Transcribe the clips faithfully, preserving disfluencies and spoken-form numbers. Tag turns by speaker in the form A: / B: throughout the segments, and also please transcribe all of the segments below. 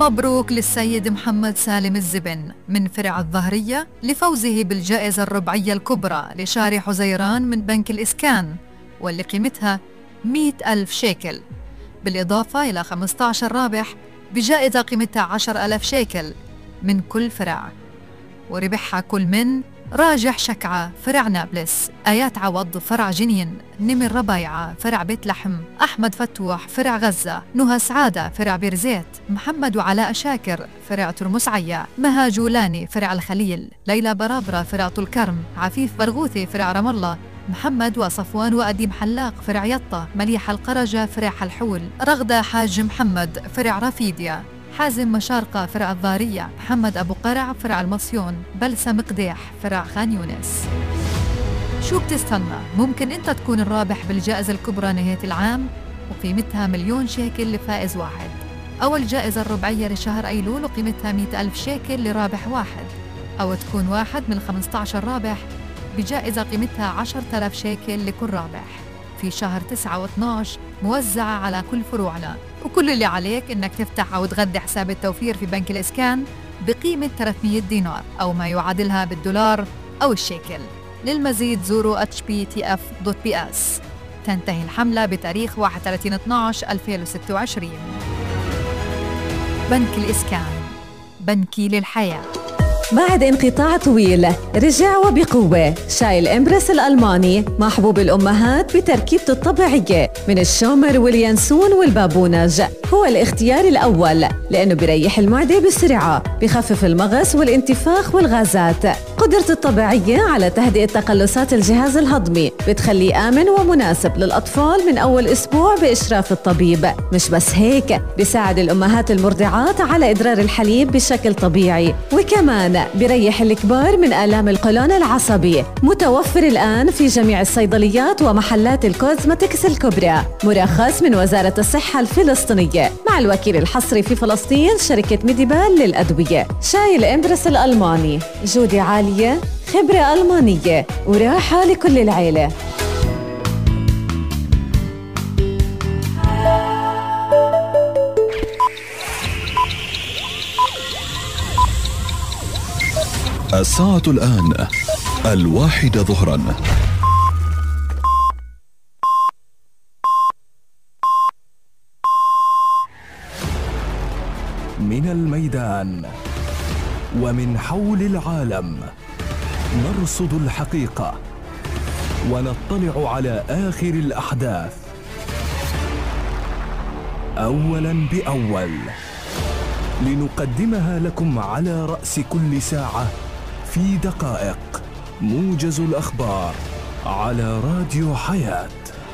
A: مبروك للسيد محمد سالم الزبن من فرع الظهرية لفوزه بالجائزة الربعية الكبرى لشارع حزيران من بنك الإسكان، واللي قيمتها مئة ألف شيكل، بالإضافة إلى خمسة عشر رابح بجائزة قيمتها عشرة آلاف شيكل من كل فرع. وربحها كل من راجح شكعة فرع نابلس، آيات عوض فرع جنين، نمر ربايعة فرع بيت لحم، أحمد فتوح فرع غزة، نهى سعادة فرع بيرزيت، محمد وعلاء شاكر فرع ترمس عيا، مها جولاني فرع الخليل، ليلى برابرة فرع طول كرم، عفيف برغوثي فرع رام الله، محمد وصفوان وأديم حلاق فرع يطة، مليحة القرجة فرع حلحول، رغدة حاج محمد فرع رافيديا، حازم مشارقة فرع الضارية، محمد أبو قرع فرع المصيون، بلسم قديح فرع خان يونس. شو بتستنى؟ ممكن أنت تكون الرابح بالجائزة الكبرى نهاية العام وقيمتها مليون شيكل لفائز واحد. أول جائزة الربعية لشهر أيلول وقيمتها مئة ألف شيكل لرابح واحد، أو تكون واحد من خمسة عشر رابح بجائزة قيمتها عشرة آلاف شيكل لكل رابح في شهر تسعة واثني عشر موزعة على كل فروعنا. وكل اللي عليك إنك تفتح أو تغذي حساب التوفير في بنك الإسكان بقيمة ثلاثمئة دينار أو ما يعادلها بالدولار أو الشيكل. للمزيد زوروا اتش بي تي اف دوت بي اس. تنتهي الحملة بتاريخ واحد وثلاثين اثني عشر ألفين وستة وعشرين. بنك الإسكان، بنكي للحياة.
B: بعد انقطاع طويل رجع وبقوة شاي الإمبرس الألماني محبوب الأمهات بتركيبته الطبيعية من الشومر واليانسون والبابونج. هو الاختيار الأول لأنه بيريح المعدة بسرعة، بخفف المغص والانتفاخ والغازات. قدرته الطبيعية على تهدئة تقلصات الجهاز الهضمي بتخليه آمن ومناسب للأطفال من أول أسبوع بإشراف الطبيب. مش بس هيك، بيساعد الأمهات المرضعات على إدرار الحليب بشكل طبيعي، وكمان بيريح الكبار من آلام القولون العصبي. متوفر الآن في جميع الصيدليات ومحلات الكوزمتكس الكبرى. مرخص من وزارة الصحة الفلسطينية مع الوكيل الحصري في فلسطين شركة ميديبال للأدوية. شاي الإمبرس الألماني، جودة عالية، خبرة ألمانية، وراحة لكل العيلة.
C: الساعة الآن الواحدة ظهراً.
D: من الميدان ومن حول العالم نرصد الحقيقة ونطلع على آخر الأحداث أولاً بأول، لنقدمها لكم على رأس كل ساعة في دقائق. موجز الأخبار على راديو حياة.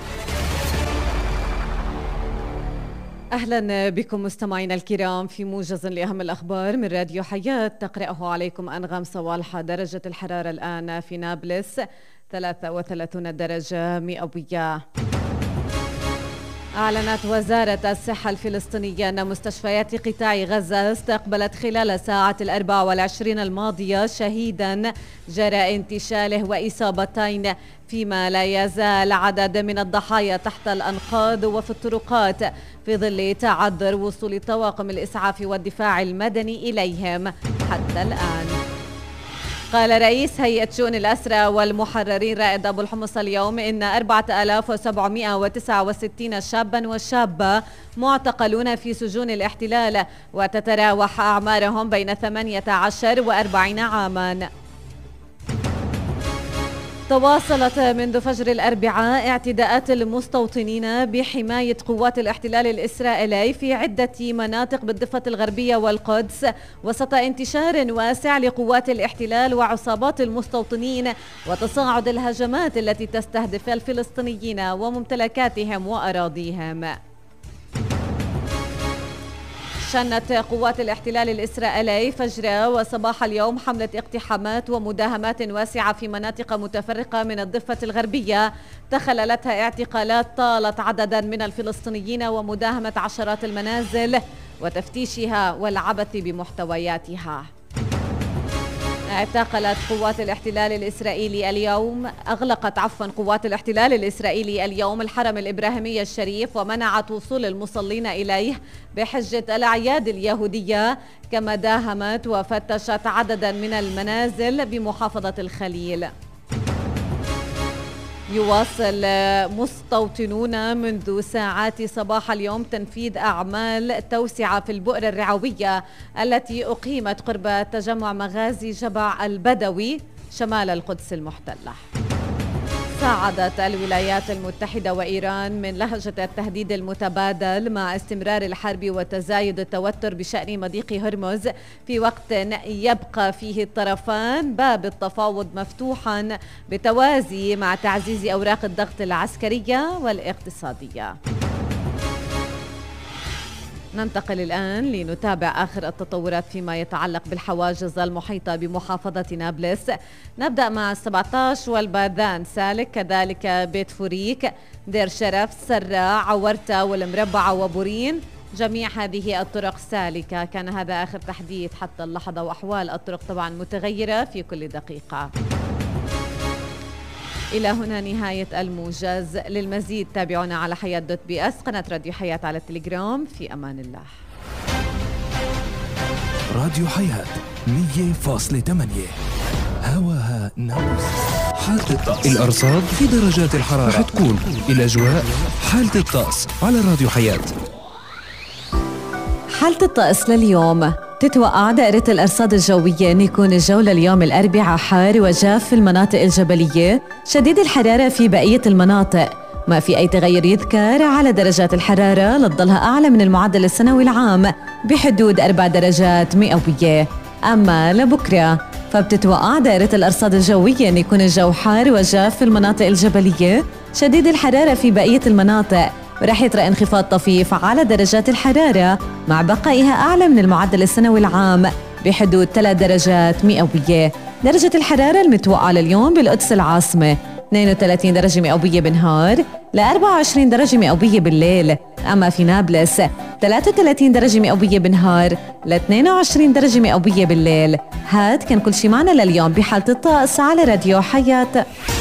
B: أهلا بكم مستمعينا الكرام في موجز لأهم الأخبار من راديو حياة، تقرأه عليكم أنغام صوالحة. درجة الحرارة الآن في نابلس ثلاثة وثلاثين درجة مئوية. أعلنت وزارة الصحة الفلسطينية أن مستشفيات قطاع غزة استقبلت خلال الساعة الأربع والعشرين الماضية شهيدا جراء انتشاله وإصابتين، فيما لا يزال عدد من الضحايا تحت الأنقاض وفي الطرقات في ظل تعذر وصول طواقم الإسعاف والدفاع المدني إليهم حتى الآن. قال رئيس هيئة شؤون الأسرى والمحررين رائد أبو الحمص اليوم إن أربعة آلاف وسبعمئة وتسعة وستين شابا وشابة معتقلون في سجون الاحتلال، وتتراوح أعمارهم بين ثمانية عشر وأربعين عاما. تواصلت منذ فجر الأربعاء اعتداءات المستوطنين بحماية قوات الاحتلال الإسرائيلي في عدة مناطق بالضفة الغربية والقدس، وسط انتشار واسع لقوات الاحتلال وعصابات المستوطنين وتصاعد الهجمات التي تستهدف الفلسطينيين وممتلكاتهم وأراضيهم. شنت قوات الاحتلال الإسرائيلي فجر وصباح اليوم حملة اقتحامات ومداهمات واسعة في مناطق متفرقة من الضفة الغربية تخللتها اعتقالات طالت عددا من الفلسطينيين ومداهمة عشرات المنازل وتفتيشها والعبث بمحتوياتها. اعتقلت قوات الاحتلال الإسرائيلي اليوم أغلقت عفوا قوات الاحتلال الإسرائيلي اليوم الحرم الإبراهيمي الشريف ومنعت وصول المصلين إليه بحجة الأعياد اليهودية، كما داهمت وفتشت عددا من المنازل بمحافظة الخليل. يواصل مستوطنون منذ ساعات صباح اليوم تنفيذ أعمال توسعة في البؤر الرعوية التي أقيمت قرب تجمع مغازي جبع البدوي شمال القدس المحتلة. ساعدت الولايات المتحدة وإيران من لهجة التهديد المتبادل مع استمرار الحرب وتزايد التوتر بشأن مضيق هرمز، في وقت يبقى فيه الطرفان باب التفاوض مفتوحا بالتوازي مع تعزيز أوراق الضغط العسكرية والاقتصادية. ننتقل الآن لنتابع آخر التطورات فيما يتعلق بالحواجز المحيطة بمحافظة نابلس. نبدأ مع السبعة عشر والباذان سالك، كذلك بيت فوريك، دير شرف، سراع، عورتا والمربعة وبورين، جميع هذه الطرق سالكة. كان هذا آخر تحديث حتى اللحظة، وأحوال الطرق طبعا متغيرة في كل دقيقة. إلى هنا نهاية الموجز. للمزيد تابعونا على حياة دوت بي اس، قناة راديو حياة على التليجرام. في أمان الله.
D: راديو حياة مية فاصلة ثمانية هواها نابلس.
E: حالة الطقس، الأرصاد في درجات الحرارة رح تكون الأجواء. حالة الطقس على راديو حياة.
B: حالة الطقس لليوم: تتوقع دائرة الأرصاد الجوية أن يكون الجو لليوم الأربعاء حار وجاف في المناطق الجبلية، شديد الحرارة في بقية المناطق، ما في أي تغير يذكر على درجات الحرارة لتضلها أعلى من المعدل السنوي العام بحدود أربع درجات مئوية. أما لبكرة فبتتوقع دائرة الأرصاد الجوية أن يكون الجو حار وجاف في المناطق الجبلية، شديد الحرارة في بقية المناطق، ورح يطرأ انخفاض طفيف على درجات الحرارة مع بقائها أعلى من المعدل السنوي العام بحدود ثلاث درجات مئوية. درجة الحرارة المتوقعة لليوم بالقدس العاصمة اثنين وثلاثين درجة مئوية بالنهار ل أربعة وعشرين درجة مئوية بالليل. أما في نابلس ثلاثة وثلاثين درجة مئوية بالنهار ل اثنين وعشرين درجة مئوية بالليل. هاد كان كل شي معنا لليوم بحالة الطقس على راديو حياة.